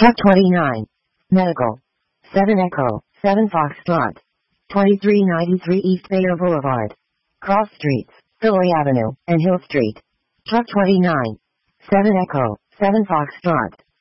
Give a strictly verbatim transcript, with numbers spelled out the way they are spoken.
Truck twenty-nine. Medical. seven Echo, seven Foxtrot. twenty-three ninety-three East Bayer Boulevard. Cross Streets, Philly Avenue, and Hill Street. Truck twenty-nine. seven Echo, seven Foxtrot.